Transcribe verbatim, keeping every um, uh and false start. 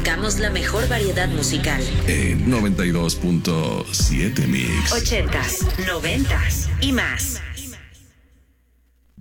Buscamos la mejor variedad musical. En noventa y dos punto siete Mix. Ochentas, noventas y más.